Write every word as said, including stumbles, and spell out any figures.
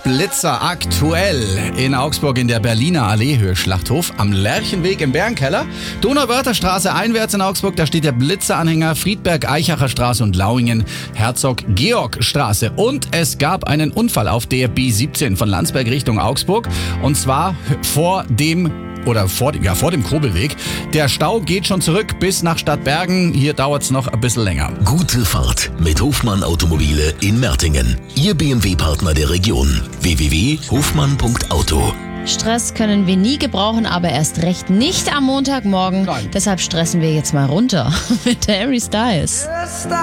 Blitzer aktuell in Augsburg in der Berliner Alleehöhe Schlachthof am Lerchenweg im Bärenkeller. Donauwörtherstraße einwärts in Augsburg, da steht der Blitzeranhänger Friedberg-Eichacher Straße und Lauingen Herzog-Georg-Straße. Und es gab einen Unfall auf der B siebzehn von Landsberg Richtung Augsburg und zwar vor dem Oder vor, ja, vor dem Kobelweg. Der Stau geht schon zurück bis nach Stadtbergen. Hier dauert es noch ein bisschen länger. Gute Fahrt mit Hofmann Automobile in Mertingen. Ihr B M W-Partner der Region. w w w punkt hofmann punkt auto. Stress können wir nie gebrauchen, aber erst recht nicht am Montagmorgen. Nein. Deshalb stressen wir jetzt mal runter mit Harry Styles.